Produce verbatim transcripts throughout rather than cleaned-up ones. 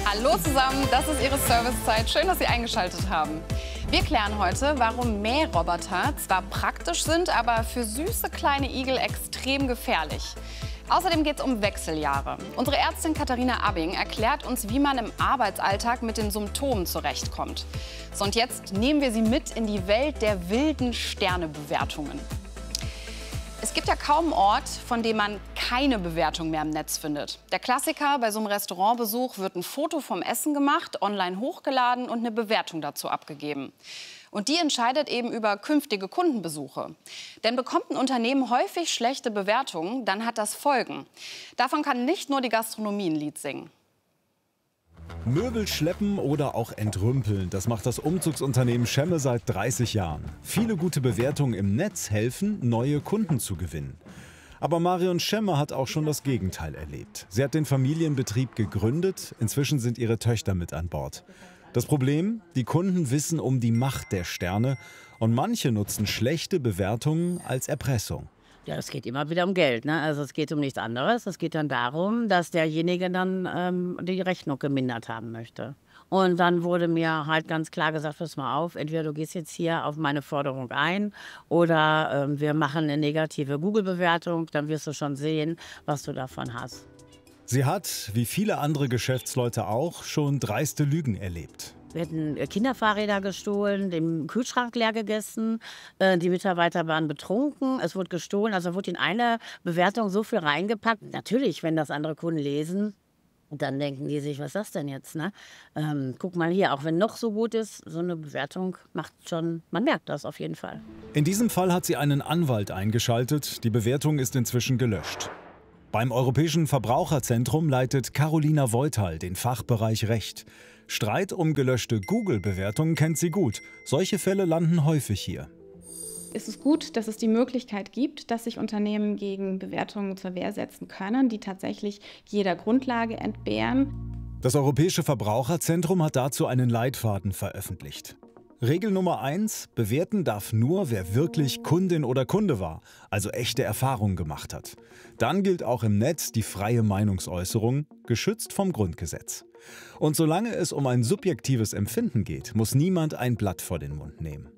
Hallo zusammen, das ist Ihre Servicezeit. Schön, dass Sie eingeschaltet haben. Wir klären heute, warum Mähroboter zwar praktisch sind, aber für süße kleine Igel extrem gefährlich. Außerdem geht es um Wechseljahre. Unsere Ärztin Katharina Abbing erklärt uns, wie man im Arbeitsalltag mit den Symptomen zurechtkommt. So, und jetzt nehmen wir Sie mit in die Welt der wilden Sternebewertungen. Es gibt ja kaum einen Ort, von dem man keine Bewertung mehr im Netz findet. Der Klassiker: bei so einem Restaurantbesuch wird ein Foto vom Essen gemacht, online hochgeladen und eine Bewertung dazu abgegeben. Und die entscheidet eben über künftige Kundenbesuche. Denn bekommt ein Unternehmen häufig schlechte Bewertungen, dann hat das Folgen. Davon kann nicht nur die Gastronomie ein Lied singen. Möbel schleppen oder auch entrümpeln, das macht das Umzugsunternehmen Schemme seit dreißig Jahren. Viele gute Bewertungen im Netz helfen, neue Kunden zu gewinnen. Aber Marion Schemme hat auch schon das Gegenteil erlebt. Sie hat den Familienbetrieb gegründet, inzwischen sind ihre Töchter mit an Bord. Das Problem? Die Kunden wissen um die Macht der Sterne und manche nutzen schlechte Bewertungen als Erpressung. Ja, es geht immer wieder um Geld, ne? Also es geht um nichts anderes. Es geht dann darum, dass derjenige dann ähm, die Rechnung gemindert haben möchte. Und dann wurde mir halt ganz klar gesagt, pass mal auf, entweder du gehst jetzt hier auf meine Forderung ein oder ähm, wir machen eine negative Google-Bewertung, dann wirst du schon sehen, was du davon hast. Sie hat, wie viele andere Geschäftsleute auch, schon dreiste Lügen erlebt. Wir hätten Kinderfahrräder gestohlen, den Kühlschrank leer gegessen, äh, die Mitarbeiter waren betrunken, es wurde gestohlen, also wurde in eine Bewertung so viel reingepackt. Natürlich, wenn das andere Kunden lesen, dann denken die sich, was ist das denn jetzt? Ne? Ähm, guck mal hier, auch wenn noch so gut ist, so eine Bewertung macht schon, man merkt das auf jeden Fall. In diesem Fall hat sie einen Anwalt eingeschaltet, die Bewertung ist inzwischen gelöscht. Beim Europäischen Verbraucherzentrum leitet Carolina Voital den Fachbereich Recht. Streit um gelöschte Google-Bewertungen kennt sie gut. Solche Fälle landen häufig hier. Es ist gut, dass es die Möglichkeit gibt, dass sich Unternehmen gegen Bewertungen zur Wehr setzen können, die tatsächlich jeder Grundlage entbehren. Das Europäische Verbraucherzentrum hat dazu einen Leitfaden veröffentlicht. Regel Nummer eins: Bewerten darf nur, wer wirklich Kundin oder Kunde war, also echte Erfahrungen gemacht hat. Dann gilt auch im Netz die freie Meinungsäußerung, geschützt vom Grundgesetz. Und solange es um ein subjektives Empfinden geht, muss niemand ein Blatt vor den Mund nehmen.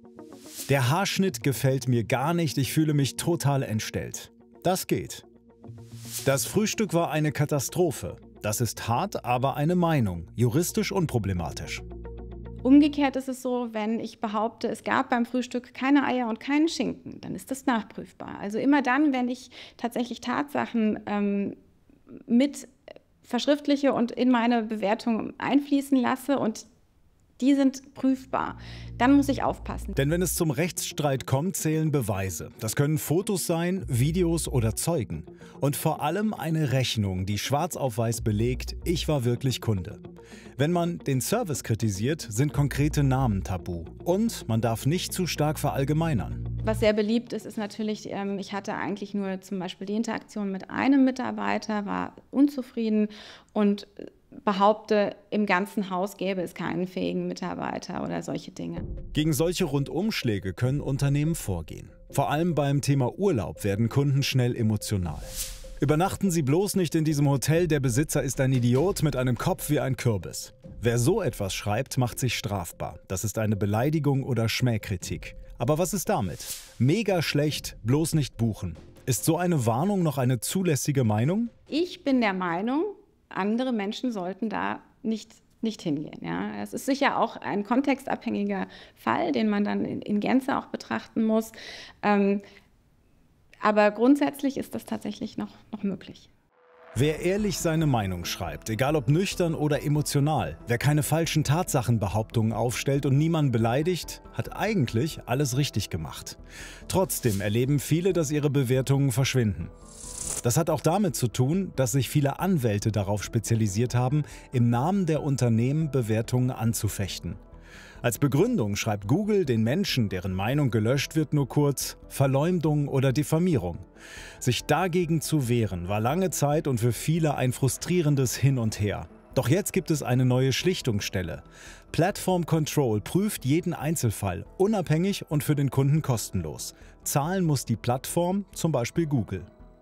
Der Haarschnitt gefällt mir gar nicht, ich fühle mich total entstellt. Das geht. Das Frühstück war eine Katastrophe. Das ist hart, aber eine Meinung, juristisch unproblematisch. Umgekehrt ist es so, wenn ich behaupte, es gab beim Frühstück keine Eier und keinen Schinken, dann ist das nachprüfbar. Also immer dann, wenn ich tatsächlich Tatsachen ähm, mit verschriftliche und in meine Bewertung einfließen lasse und die sind prüfbar, dann muss ich aufpassen. Denn wenn es zum Rechtsstreit kommt, zählen Beweise. Das können Fotos sein, Videos oder Zeugen. Und vor allem eine Rechnung, die schwarz auf weiß belegt, ich war wirklich Kunde. Wenn man den Service kritisiert, sind konkrete Namen tabu. Und man darf nicht zu stark verallgemeinern. Was sehr beliebt ist, ist natürlich, ähm, ich hatte eigentlich nur zum Beispiel die Interaktion mit einem Mitarbeiter, war unzufrieden und behaupte, im ganzen Haus gäbe es keinen fähigen Mitarbeiter oder solche Dinge. Gegen solche Rundumschläge können Unternehmen vorgehen. Vor allem beim Thema Urlaub werden Kunden schnell emotional. Übernachten Sie bloß nicht in diesem Hotel, der Besitzer ist ein Idiot mit einem Kopf wie ein Kürbis. Wer so etwas schreibt, macht sich strafbar. Das ist eine Beleidigung oder Schmähkritik. Aber was ist damit? Mega schlecht, bloß nicht buchen. Ist so eine Warnung noch eine zulässige Meinung? Ich bin der Meinung, andere Menschen sollten da nicht, nicht hingehen. Ja. Es ist sicher auch ein kontextabhängiger Fall, den man dann in, in Gänze auch betrachten muss. Ähm, aber grundsätzlich ist das tatsächlich noch, noch möglich. Wer ehrlich seine Meinung schreibt, egal ob nüchtern oder emotional, wer keine falschen Tatsachenbehauptungen aufstellt und niemanden beleidigt, hat eigentlich alles richtig gemacht. Trotzdem erleben viele, dass ihre Bewertungen verschwinden. Das hat auch damit zu tun, dass sich viele Anwälte darauf spezialisiert haben, im Namen der Unternehmen Bewertungen anzufechten. Als Begründung schreibt Google den Menschen, deren Meinung gelöscht wird, nur kurz Verleumdung oder Diffamierung. Sich dagegen zu wehren, war lange Zeit und für viele ein frustrierendes Hin und Her. Doch jetzt gibt es eine neue Schlichtungsstelle. Platform Control prüft jeden Einzelfall, unabhängig und für den Kunden kostenlos. Zahlen muss die Plattform, zum Beispiel Google.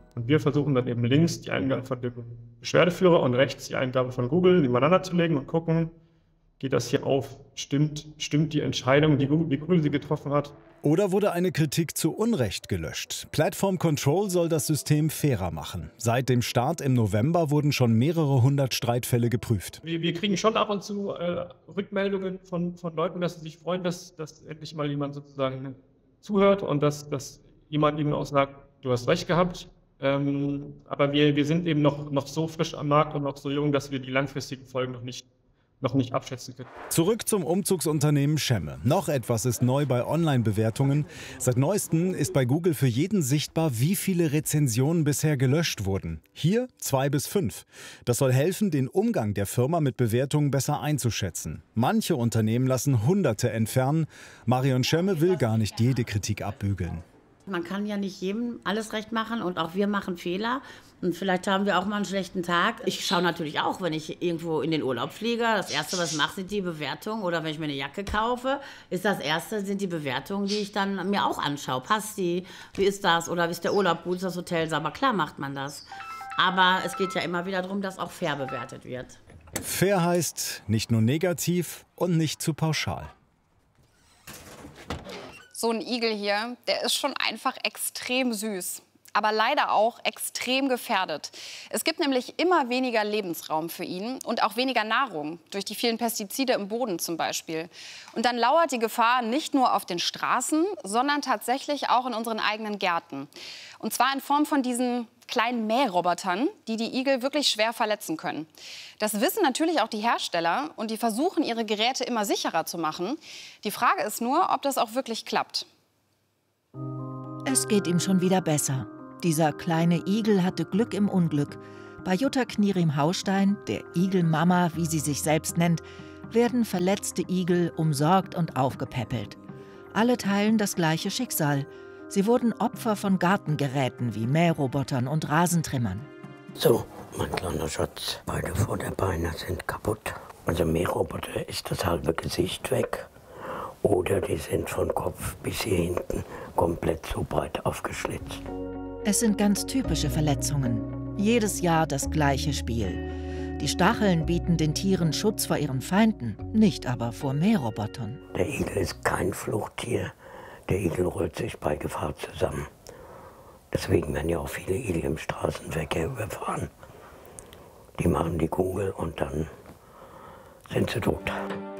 Und wir versuchen dann eben links die Eingabe von dem Beschwerdeführer und rechts die Eingabe von Google nebeneinander zu legen und gucken, geht das hier auf? Stimmt, stimmt die Entscheidung, die Google, die Google sie getroffen hat? Oder wurde eine Kritik zu Unrecht gelöscht? Platform Control soll das System fairer machen. Seit dem Start im November wurden schon mehrere hundert Streitfälle geprüft. Wir, wir kriegen schon ab und zu äh, Rückmeldungen von, von Leuten, dass sie sich freuen, dass, dass endlich mal jemand sozusagen zuhört und dass, dass jemand ihnen auch sagt, du hast recht gehabt. Ähm, aber wir, wir sind eben noch, noch so frisch am Markt und noch so jung, dass wir die langfristigen Folgen noch nicht noch nicht abschätzen können. Zurück zum Umzugsunternehmen Schemme. Noch etwas ist neu bei Online-Bewertungen. Seit neuestem ist bei Google für jeden sichtbar, wie viele Rezensionen bisher gelöscht wurden. Hier zwei bis fünf. Das soll helfen, den Umgang der Firma mit Bewertungen besser einzuschätzen. Manche Unternehmen lassen Hunderte entfernen. Marion Schemme will gar nicht jede Kritik abbügeln. Man kann ja nicht jedem alles recht machen und auch wir machen Fehler. Und vielleicht haben wir auch mal einen schlechten Tag. Ich schaue natürlich auch, wenn ich irgendwo in den Urlaub fliege. Das Erste, was ich mache, sind die Bewertungen. Oder wenn ich mir eine Jacke kaufe, ist das Erste, sind die Bewertungen, die ich dann mir auch anschaue. Passt die? Wie ist das? Oder ist der Urlaub gut? Ist das Hotel sauber? Klar macht man das. Aber es geht ja immer wieder darum, dass auch fair bewertet wird. Fair heißt nicht nur negativ und nicht zu pauschal. So ein Igel hier, der ist schon einfach extrem süß. Aber leider auch extrem gefährdet. Es gibt nämlich immer weniger Lebensraum für ihn und auch weniger Nahrung, durch die vielen Pestizide im Boden zum Beispiel. Und dann lauert die Gefahr nicht nur auf den Straßen, sondern tatsächlich auch in unseren eigenen Gärten. Und zwar in Form von diesen kleinen Mährobotern, die die Igel wirklich schwer verletzen können. Das wissen natürlich auch die Hersteller und die versuchen, ihre Geräte immer sicherer zu machen. Die Frage ist nur, ob das auch wirklich klappt. Es geht ihm schon wieder besser. Dieser kleine Igel hatte Glück im Unglück. Bei Jutta Knierim-Haustein, der Igelmama, wie sie sich selbst nennt, werden verletzte Igel umsorgt und aufgepäppelt. Alle teilen das gleiche Schicksal. Sie wurden Opfer von Gartengeräten wie Mährobotern und Rasentrimmern. So, mein kleiner Schatz, beide Vorderbeine sind kaputt. Also Mähroboter ist das halbe Gesicht weg. Oder die sind von Kopf bis hier hinten komplett so breit aufgeschlitzt. Es sind ganz typische Verletzungen. Jedes Jahr das gleiche Spiel. Die Stacheln bieten den Tieren Schutz vor ihren Feinden, nicht aber vor Mährobotern. Der Igel ist kein Fluchttier. Der Igel rollt sich bei Gefahr zusammen. Deswegen werden ja auch viele Igel im Straßenverkehr überfahren. Die machen die Kugel und dann sind sie tot.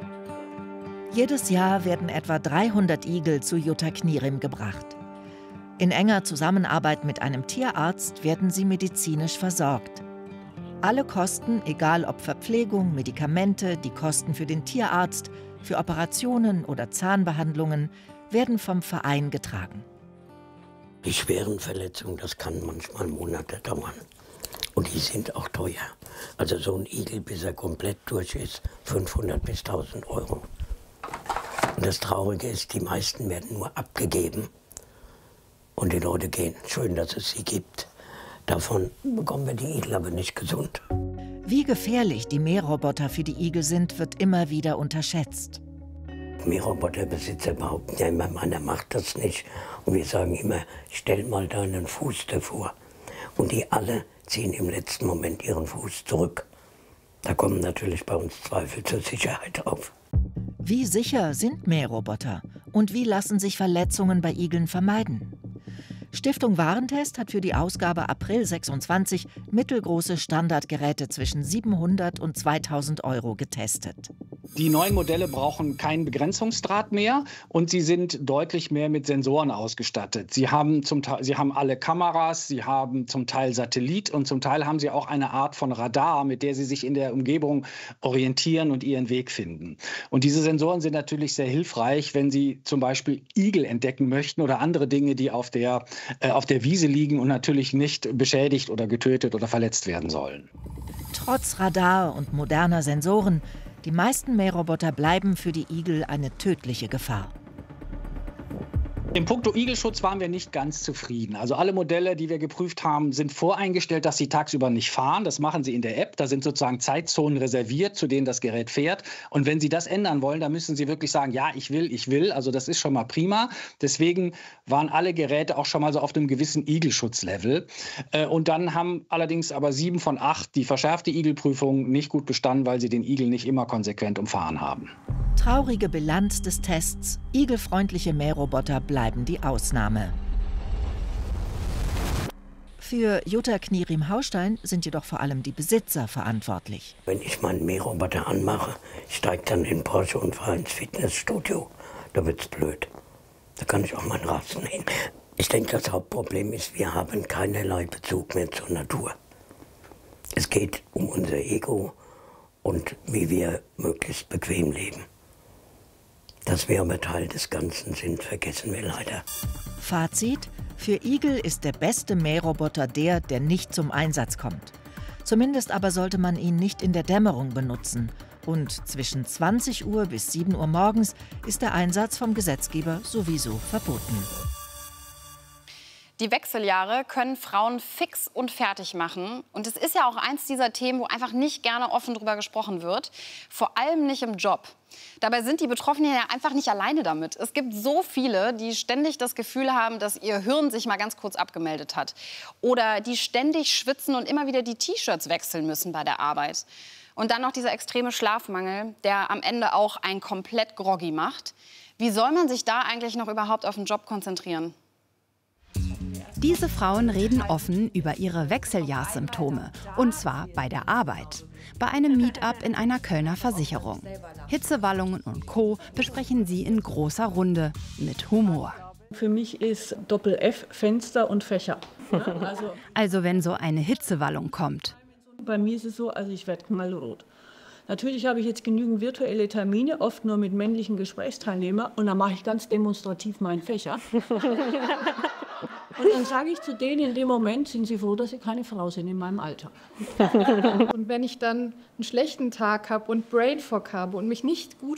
Jedes Jahr werden etwa dreihundert Igel zu Jutta Knierim gebracht. In enger Zusammenarbeit mit einem Tierarzt werden sie medizinisch versorgt. Alle Kosten, egal ob Verpflegung, Medikamente, die Kosten für den Tierarzt, für Operationen oder Zahnbehandlungen, werden vom Verein getragen. Die schweren Verletzungen, das kann manchmal Monate dauern. Und die sind auch teuer. Also so ein Igel, bis er komplett durch ist, fünfhundert bis tausend Euro. Und das Traurige ist, die meisten werden nur abgegeben. Und die Leute gehen. Schön, dass es sie gibt. Davon bekommen wir die Igel aber nicht gesund. Wie gefährlich die Mähroboter für die Igel sind, wird immer wieder unterschätzt. Mähroboterbesitzer behaupten ja immer, meiner macht das nicht. Und wir sagen immer, stell mal deinen Fuß davor. Und die alle ziehen im letzten Moment ihren Fuß zurück. Da kommen natürlich bei uns Zweifel zur Sicherheit auf. Wie sicher sind Mähroboter? Und wie lassen sich Verletzungen bei Igeln vermeiden? Stiftung Warentest hat für die Ausgabe April sechsundzwanzig mittelgroße Standardgeräte zwischen siebenhundert und zweitausend Euro getestet. Die neuen Modelle brauchen keinen Begrenzungsdraht mehr und sie sind deutlich mehr mit Sensoren ausgestattet. Sie haben, zum Teil, sie haben alle Kameras, sie haben zum Teil Satellit und zum Teil haben sie auch eine Art von Radar, mit der sie sich in der Umgebung orientieren und ihren Weg finden. Und diese Sensoren sind natürlich sehr hilfreich, wenn Sie zum Beispiel Igel entdecken möchten oder andere Dinge, die auf der, äh, auf der Wiese liegen und natürlich nicht beschädigt oder getötet oder verletzt werden sollen. Trotz Radar und moderner Sensoren, die meisten Mähroboter bleiben für die Igel eine tödliche Gefahr. Im Punkto Igelschutz waren wir nicht ganz zufrieden. Also alle Modelle, die wir geprüft haben, sind voreingestellt, dass sie tagsüber nicht fahren. Das machen sie in der App. Da sind sozusagen Zeitzonen reserviert, zu denen das Gerät fährt. Und wenn Sie das ändern wollen, dann müssen Sie wirklich sagen, ja, ich will, ich will. Also das ist schon mal prima. Deswegen waren alle Geräte auch schon mal so auf einem gewissen Igelschutzlevel. Und dann haben allerdings aber sieben von acht die verschärfte Igelprüfung nicht gut bestanden, weil sie den Igel nicht immer konsequent umfahren haben. Traurige Bilanz des Tests. Igelfreundliche Mähroboter bleiben die Ausnahme. Für Jutta Knierim-Haustein sind jedoch vor allem die Besitzer verantwortlich. Wenn ich meinen Mähroboter anmache, steige dann in Porsche und fahre ins Fitnessstudio. Da wird's blöd. Da kann ich auch meinen Rasen nehmen. Ich denke, das Hauptproblem ist, wir haben keinerlei Bezug mehr zur Natur. Es geht um unser Ego und wie wir möglichst bequem leben. Dass wir aber Teil des Ganzen sind, vergessen wir leider. Fazit: Für Igel ist der beste Mähroboter der, der nicht zum Einsatz kommt. Zumindest aber sollte man ihn nicht in der Dämmerung benutzen. Und zwischen zwanzig Uhr bis sieben Uhr morgens ist der Einsatz vom Gesetzgeber sowieso verboten. Die Wechseljahre können Frauen fix und fertig machen. Und es ist ja auch eins dieser Themen, wo einfach nicht gerne offen drüber gesprochen wird. Vor allem nicht im Job. Dabei sind die Betroffenen ja einfach nicht alleine damit. Es gibt so viele, die ständig das Gefühl haben, dass ihr Hirn sich mal ganz kurz abgemeldet hat. Oder die ständig schwitzen und immer wieder die T-Shirts wechseln müssen bei der Arbeit. Und dann noch dieser extreme Schlafmangel, der am Ende auch einen komplett groggy macht. Wie soll man sich da eigentlich noch überhaupt auf den Job konzentrieren? Diese Frauen reden offen über ihre Wechseljahrssymptome. Und zwar bei der Arbeit. Bei einem Meetup in einer Kölner Versicherung. Hitzewallungen und Co. besprechen sie in großer Runde mit Humor. Für mich ist Doppel-F Fenster und Fächer. Also, also wenn so eine Hitzewallung kommt. Bei mir ist es so, also ich werde knallrot. Natürlich habe ich jetzt genügend virtuelle Termine, oft nur mit männlichen Gesprächsteilnehmern. Und dann mache ich ganz demonstrativ meinen Fächer. Und dann sage ich zu denen, in dem Moment sind sie froh, dass sie keine Frau sind in meinem Alter. Und wenn ich dann einen schlechten Tag habe und Brain Fog habe und mich nicht gut